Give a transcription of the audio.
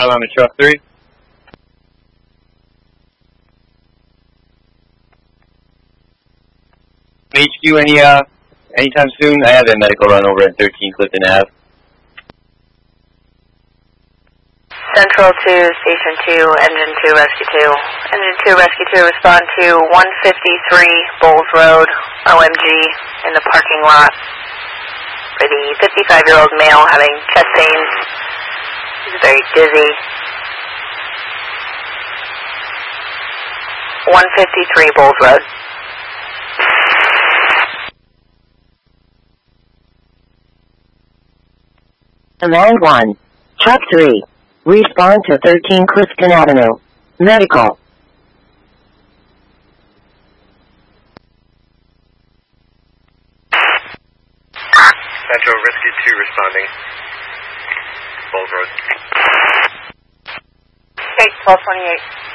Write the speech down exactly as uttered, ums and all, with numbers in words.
I'm on truck three. H Q, any, uh, anytime soon? I have a medical run over at thirteen Clifton Avenue. Central to Station two, Engine two, Rescue two. Engine two, Rescue two, respond to one fifty-three Bowles Road, O M G, in the parking lot for the fifty-five-year-old male having chest pains. He's very dizzy. one fifty-three Bowles Road. Command one, Truck three. Respond to thirteen Clifton Avenue. Medical. Central Rescue two responding. Bowles Road. eight twelve twenty-eight.